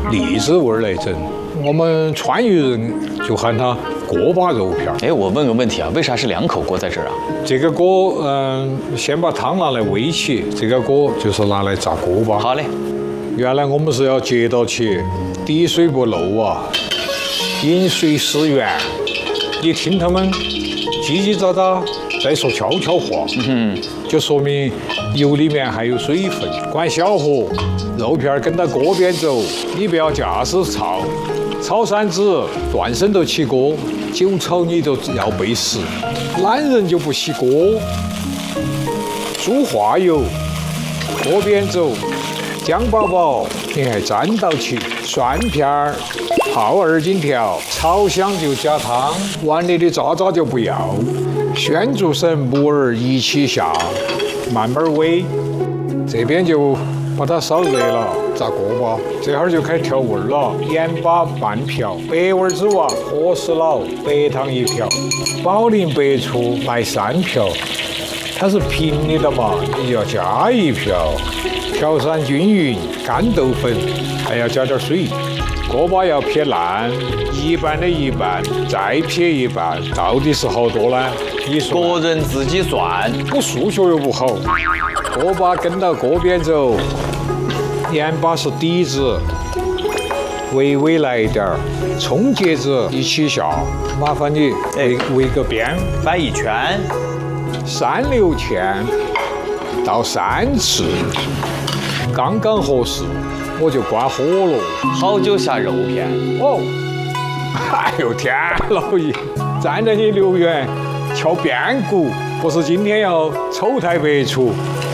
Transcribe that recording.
荔枝味儿来整。我们川渝人就喊它锅巴肉片。 哎，我问个问题啊，为啥是2口锅在这儿啊？ 这个锅，先把汤拿来煨起，这个锅就是拿来炸锅巴。 好嘞。 原来我们是要接到起，滴水不漏啊，饮水思源。你听他们叽叽喳喳在说悄悄话，就说明油里面还有水分。关小火，肉片跟到锅边走，你不要架势炒。炒3子，断生都起锅，久炒你就要背时。懒人就不洗锅，猪化油，锅边走，姜宝宝你还沾到起，蒜片儿，泡2斤条，炒香就加汤，碗里的渣渣就不要，鲜竹笋、木耳一起下，慢慢煨。这边就把它烧热了，炸锅巴，这会儿就开始调味儿了，盐巴半瓢，白味子哇，和事佬，白糖1瓢，宝林白醋来3瓢，它是平的嘛，你就要加1瓢，调散均匀，干豆粉还要加点水，锅巴要撇烂，一半的一半，再撇一半，到底是好多呢？你说， 个人自己算。 我数学又不好。锅巴跟到锅边走，盐巴是底子，微微来一点儿，葱节子一起下，麻烦你围个边， 摆一圈 3流芡倒3次，刚刚合适，我就关火了。 好久下肉片。 哦，哎呦天，老爷，站在你留言敲边鼓，不是今天要丑态百出。